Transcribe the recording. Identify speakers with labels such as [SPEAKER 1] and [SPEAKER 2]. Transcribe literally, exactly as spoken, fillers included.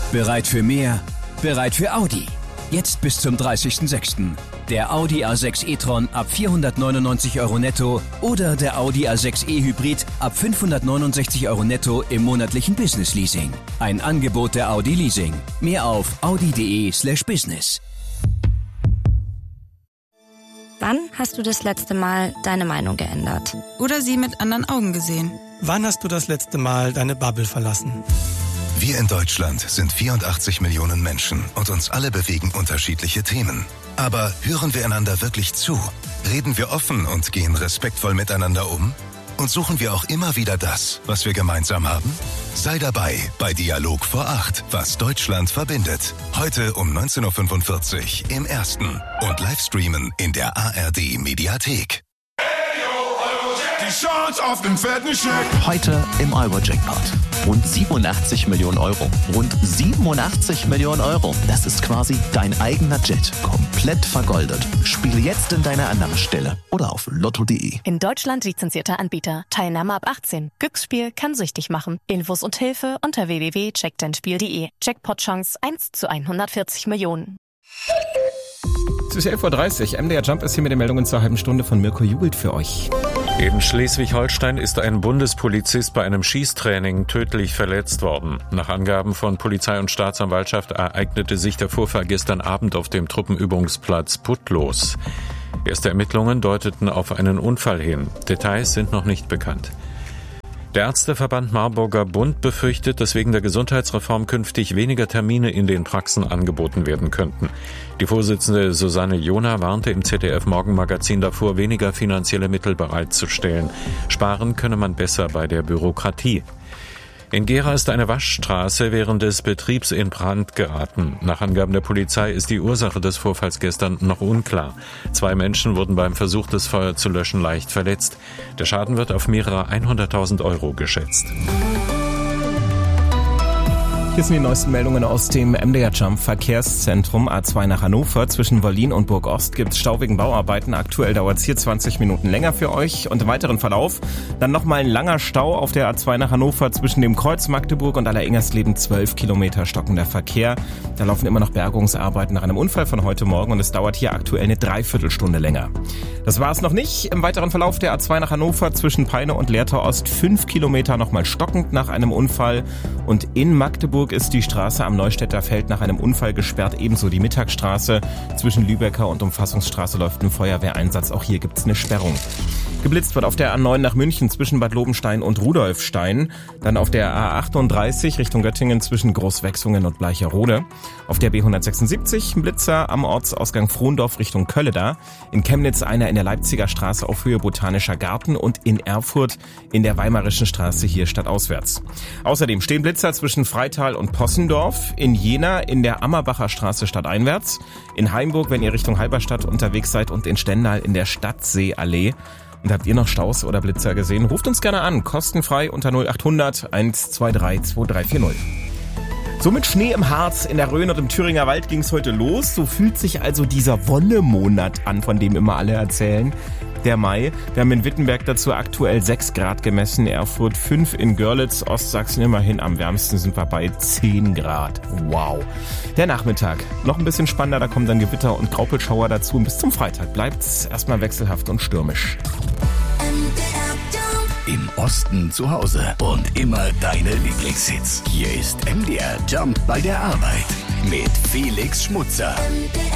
[SPEAKER 1] Bereit für mehr? Bereit für Audi. Jetzt bis zum dreißigsten sechsten Der Audi A sechs e-tron ab vierhundertneunundneunzig Euro netto oder der Audi A sechs e-Hybrid ab fünfhundertneunundsechzig Euro netto im monatlichen Business-Leasing. Ein Angebot der Audi Leasing. Mehr auf audi.de slash business.
[SPEAKER 2] Wann hast du das letzte Mal deine Meinung geändert?
[SPEAKER 3] Oder sie mit anderen Augen gesehen?
[SPEAKER 4] Wann hast du das letzte Mal deine Bubble verlassen?
[SPEAKER 5] Wir in Deutschland sind vierundachtzig Millionen Menschen und uns alle bewegen unterschiedliche Themen. Aber hören wir einander wirklich zu? Reden wir offen und gehen respektvoll miteinander um? Und suchen wir auch immer wieder das, was wir gemeinsam haben? Sei dabei bei Dialog vor acht, was Deutschland verbindet. Heute um neunzehn Uhr fünfundvierzig im Ersten und Livestreamen in der A R D Mediathek.
[SPEAKER 6] Die Chance auf den fetten Scheck.
[SPEAKER 7] Heute im Euro-Jackpot. Rund siebenundachtzig Millionen Euro. Rund siebenundachtzig Millionen Euro. Das ist quasi dein eigener Jet. Komplett vergoldet. Spiele jetzt in deiner Annahmestelle oder auf lotto punkt de.
[SPEAKER 8] In Deutschland lizenzierter Anbieter. Teilnahme ab achtzehn. Glücksspiel kann süchtig machen. Infos und Hilfe unter w w w punkt check dein spiel punkt de. Jackpot-Chance eins zu hundertvierzig Millionen.
[SPEAKER 9] Es ist elf Uhr dreißig. M D R Jump ist hier mit den Meldungen zur halben Stunde von Mirko Jubelt für euch.
[SPEAKER 10] In Schleswig-Holstein ist ein Bundespolizist bei einem Schießtraining tödlich verletzt worden. Nach Angaben von Polizei und Staatsanwaltschaft ereignete sich der Vorfall gestern Abend auf dem Truppenübungsplatz Putlos. Erste Ermittlungen deuteten auf einen Unfall hin. Details sind noch nicht bekannt. Der Ärzteverband Marburger Bund befürchtet, dass wegen der Gesundheitsreform künftig weniger Termine in den Praxen angeboten werden könnten. Die Vorsitzende Susanne Jona warnte im Z D F-Morgenmagazin davor, weniger finanzielle Mittel bereitzustellen. Sparen könne man besser bei der Bürokratie. In Gera ist eine Waschstraße während des Betriebs in Brand geraten. Nach Angaben der Polizei ist die Ursache des Vorfalls gestern noch unklar. Zwei Menschen wurden beim Versuch, das Feuer zu löschen, leicht verletzt. Der Schaden wird auf mehrere hunderttausend Euro geschätzt.
[SPEAKER 9] Hier sind die neuesten Meldungen aus dem M D R Jump Verkehrszentrum A zwei nach Hannover. Zwischen Wollin und Burgost gibt es Stau wegen Bauarbeiten. Aktuell dauert es hier zwanzig Minuten länger für euch. Und im weiteren Verlauf dann nochmal ein langer Stau auf der A zwei nach Hannover zwischen dem Kreuz Magdeburg und Allerengersleben. zwölf Kilometer stockender Verkehr. Da laufen immer noch Bergungsarbeiten nach einem Unfall von heute Morgen und es dauert hier aktuell eine Dreiviertelstunde länger. Das war es noch nicht. Im weiteren Verlauf der A zwei nach Hannover zwischen Peine und Lehrter Ost fünf Kilometer nochmal stockend nach einem Unfall. Und in Magdeburg ist die Straße am Neustädter Feld nach einem Unfall gesperrt, ebenso die Mittagstraße. Zwischen Lübecker und Umfassungsstraße läuft ein Feuerwehreinsatz, auch hier gibt's eine Sperrung. Geblitzt wird auf der A neun nach München zwischen Bad Lobenstein und Rudolfstein. Dann auf der A achtunddreißig Richtung Göttingen zwischen Großwechsungen und Bleicherode. Auf der B hundertsechsundsiebzig ein Blitzer am Ortsausgang Frohndorf Richtung Kölleda. In Chemnitz einer in der Leipziger Straße auf Höhe Botanischer Garten und in Erfurt in der Weimarischen Straße hier stadtauswärts. Außerdem stehen Blitzer zwischen Freital und Possendorf. In Jena in der Ammerbacher Straße stadteinwärts. In Haimburg, wenn ihr Richtung Halberstadt unterwegs seid, und in Stendal in der Stadtseeallee. Und habt ihr noch Staus oder Blitzer gesehen? Ruft uns gerne an, kostenfrei unter null achthundert eins zwei drei zwei drei vier null. So mit Schnee im Harz, in der Rhön und im Thüringer Wald ging es heute los. So fühlt sich also dieser Wonnemonat an, von dem immer alle erzählen. Der Mai. Wir haben in Wittenberg dazu aktuell sechs Grad gemessen, Erfurt fünf, in Görlitz, Ostsachsen immerhin am wärmsten sind wir bei zehn Grad. Wow. Der Nachmittag. Noch ein bisschen spannender, da kommen dann Gewitter und Graupelschauer dazu. Und bis zum Freitag bleibt's erstmal wechselhaft und stürmisch.
[SPEAKER 7] Im Osten zu Hause und immer deine Lieblingshits. Hier ist M D R Jump bei der Arbeit mit Felix Schmutzer.